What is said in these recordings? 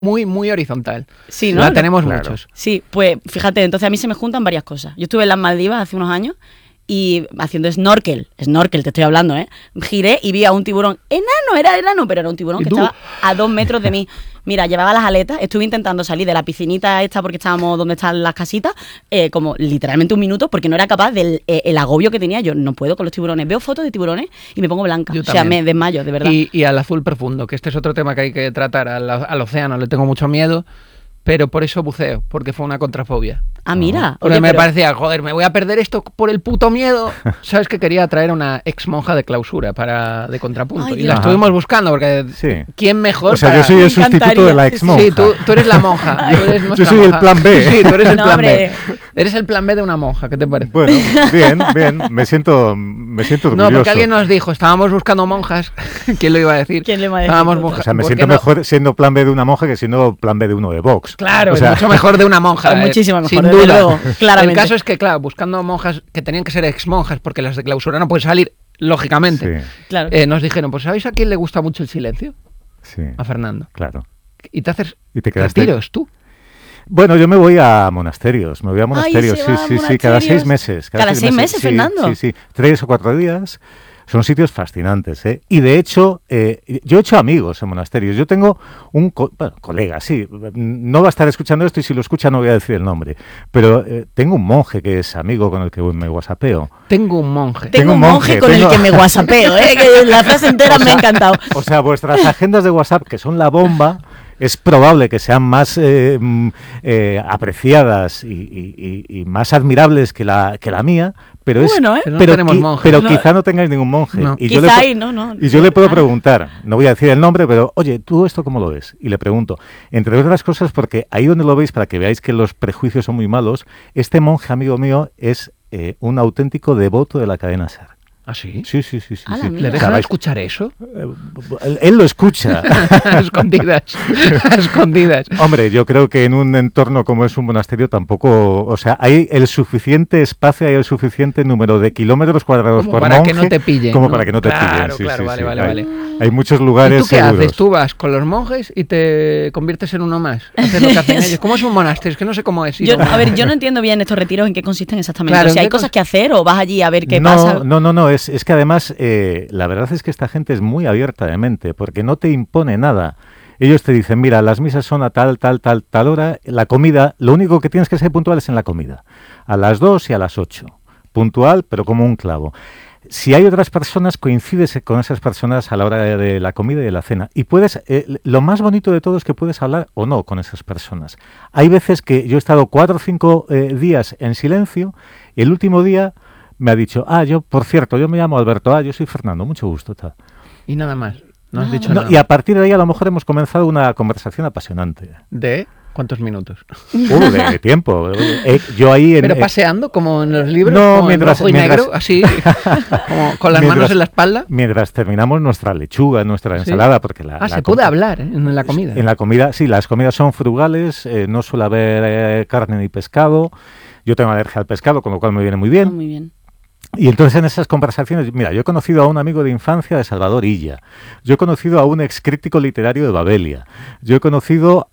muy, muy horizontal. Sí, ¿no? La tenemos muchos. Sí, pues fíjate, entonces a mí se me juntan varias cosas. Yo estuve en las Maldivas hace unos años y haciendo snorkel te estoy hablando, giré y vi a un tiburón enano, pero era un tiburón que estaba a 2 metros de mí. Mira, llevaba las aletas, estuve intentando salir de la piscinita esta porque estábamos donde están las casitas, como literalmente 1 minuto, porque no era capaz del el agobio que tenía. Yo no puedo con los tiburones, veo fotos de tiburones y me pongo blanca, Yo o sea, también. me desmayo, de verdad. Y al azul profundo, que este es otro tema que hay que tratar, al océano, le tengo mucho miedo, pero por eso buceo, porque fue una contrafobia. Ah, mira. Porque Oye, me pero- parecía, joder, me voy a perder esto por el puto miedo. ¿Sabes que quería traer a una ex monja de clausura de contrapunto? Ay, y la Dios. estuvimos buscando, porque Sí. ¿quién mejor O sea, para...? yo soy Me el sustituto encantaría. de la ex monja. Sí, tú eres la monja. Tú eres Yo nuestra soy el monja. plan B. Sí, tú eres el No, plan hombre. B. Eres el plan B de una monja, ¿qué te parece? Bueno, bien, me siento orgulloso. No, porque alguien nos dijo, estábamos buscando monjas. ¿Quién lo iba a decir? ¿Quién lo iba a decir? Estábamos Total. O sea, me ¿por siento qué no? mejor siendo plan B de una monja que siendo plan B de uno de Vox. Claro, O sea, es mucho mejor de una monja. Es muchísimo mejor, sin desde duda. luego, claramente. El caso es que, claro, buscando monjas que tenían que ser ex monjas, porque las de clausura no pueden salir, lógicamente. Sí, Claro. Nos dijeron, pues ¿sabéis a quién le gusta mucho el silencio? sí, A Fernando. claro. Y te haces Y te quedaste- retiros tú. Bueno, yo me voy a monasterios, me voy a monasterios, se va a sí, cada monasterios. 6 meses. ¿Cada 6 meses, sí, Fernando? Sí, 3 o 4 días. Son sitios fascinantes, ¿eh? Y de hecho, yo he hecho amigos en monasterios. Yo tengo un colega, sí, no va a estar escuchando esto y si lo escucha no voy a decir el nombre, pero tengo un monje que es amigo con el que me whatsappeo. Tengo un monje. Tengo Tengo un monje con tengo- el que me whatsappeo, que la frase entera me ha encantado. O sea, vuestras agendas de WhatsApp, que son la bomba, es probable que sean más apreciadas y más admirables que la mía, pero es... Bueno, Pero no tenemos monje. pero No. quizá no tengáis ningún monje. No. Y Quizá yo le, ahí, no. y yo le puedo Ah. preguntar, no voy a decir el nombre, pero oye, ¿tú esto cómo lo ves? Y le pregunto, entre otras cosas, porque ahí donde lo veis, para que veáis que los prejuicios son muy malos, este monje amigo mío es un auténtico devoto de la cadena SER. ¿Ah, sí? Sí. Ala, mira. ¿Le dejan escuchar eso? Él lo escucha. A escondidas. A escondidas. Hombre, yo creo que en un entorno como es un monasterio tampoco, o sea, hay el suficiente espacio, hay el suficiente número de kilómetros cuadrados Como por para monje, que no te pillen, como ¿no? para que no te Claro, pillen. Sí, claro, sí, vale, sí. vale, hay, vale. hay muchos ¿Y lugares tú qué seguros. haces? Tú vas con los monjes y te conviertes en uno más. Haces lo que hacen ellos. ¿Cómo es un monasterio? Es que no sé cómo es. ir Yo, a un a ver, monasterio. yo no entiendo bien estos retiros en qué consisten exactamente. Claro, o sea, ¿en ¿hay qué cosas que hacer o vas allí a ver qué no, pasa? No, es que además la verdad es que esta gente es muy abierta de mente, porque no te impone nada. Ellos te dicen, mira, las misas son a tal hora, la comida, lo único que tienes que ser puntual es en la comida, a las 2 y a las 8, puntual pero como un clavo. Si hay otras personas, coincides con esas personas a la hora de la comida y de la cena. Y puedes, lo más bonito de todo es que puedes hablar o no con esas personas. Hay veces que yo he estado 4 o 5 días en silencio, y el último día me ha dicho, yo, por cierto, yo me llamo Alberto, yo soy Fernando, mucho gusto. Tal. Y nada más. No has Nada dicho No, nada. y a partir de ahí a lo mejor hemos comenzado una conversación apasionante. ¿De cuántos minutos? De tiempo. Yo ahí ¿Pero paseando como en los libros? No, como mientras- en rojo y mientras- negro, así, como con las manos Mientras- en la espalda. Mientras terminamos nuestra lechuga, nuestra Sí. ensalada, porque la Se puede hablar en la comida. En la comida, sí, las comidas son frugales, no suele haber carne ni pescado. Yo tengo alergia al pescado, con lo cual me viene muy Ah, bien. muy bien. Y entonces en esas conversaciones, mira, yo he conocido a un amigo de infancia de Salvador Illa, yo he conocido a un ex crítico literario de Babelia, yo he conocido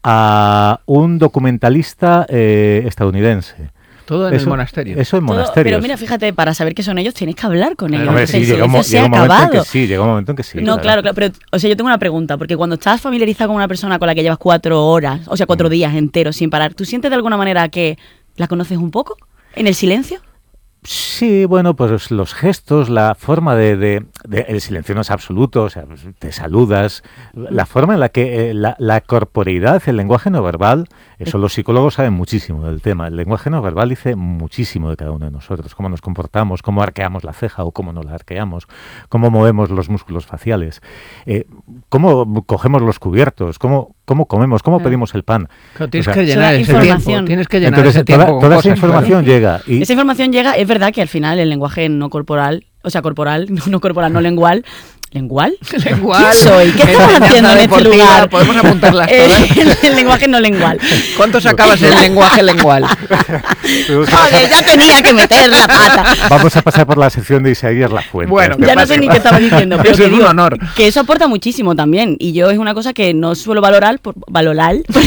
a un documentalista estadounidense. Todo en el monasterio. Eso en Todo- monasterios. pero mira, fíjate, para saber qué son ellos tienes que hablar con ellos. Hombre, O sea, sí, el llega un silencio se ha momento en acabado. que sí, llega un momento en que sí. No, claro, pero, o sea, yo tengo una pregunta, porque cuando estás familiarizado con una persona con la que llevas 4 horas, o sea, 4 días enteros sin parar, ¿tú sientes de alguna manera que la conoces un poco en el silencio? Sí, bueno, pues los gestos, la forma el silencio no es absoluto, o sea, te saludas, la forma en la que la corporeidad, el lenguaje no verbal, eso los psicólogos saben muchísimo del tema. El lenguaje no verbal dice muchísimo de cada uno de nosotros, cómo nos comportamos, cómo arqueamos la ceja o cómo no la arqueamos, cómo movemos los músculos faciales, cómo cogemos los cubiertos, cómo comemos, cómo pedimos el pan. Claro, tienes O sea, que llenar toda ese información. tiempo. Tienes que llenar Entonces, ese tiempo con toda esa cosas, información llega. Y, Esa información llega, es verdad que al final el lenguaje no corporal, o sea, corporal, no lengual, ¿Lengual? Lengual. ¿Quién soy? ¿Qué estamos Enseñanza haciendo en este deportiva, lugar? Podemos apuntarlas todas. El lenguaje no lengual. ¿Cuánto sacabas en lenguaje lengual? Joder, ya tenía que meter la pata. Vamos a pasar por la sección de Isaías Lafuente. Bueno, Ya no pase. sé ni qué estaba diciendo, pero Eso que es un digo honor. que eso aporta muchísimo también. Y yo es una cosa que no suelo valorar,